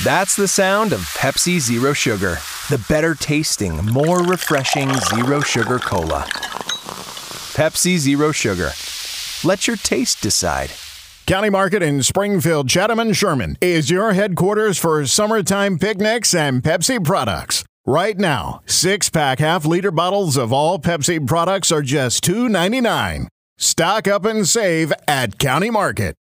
That's the sound of Pepsi Zero Sugar. The better tasting, more refreshing Zero Sugar Cola. Pepsi Zero Sugar. Let your taste decide. County Market in Springfield, Chatham, and Sherman is your headquarters for summertime picnics and Pepsi products. Right now, 6-pack half-liter bottles of all Pepsi products are just $2.99. Stock up and save at County Market.